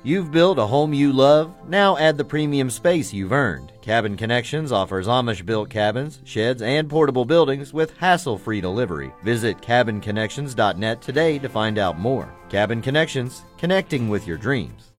You've built a home you love, now add the premium space you've earned. Cabin Connections offers Amish-built cabins, sheds, and portable buildings with hassle-free delivery. Visit cabinconnections.net today to find out more. Cabin Connections, connecting with your dreams.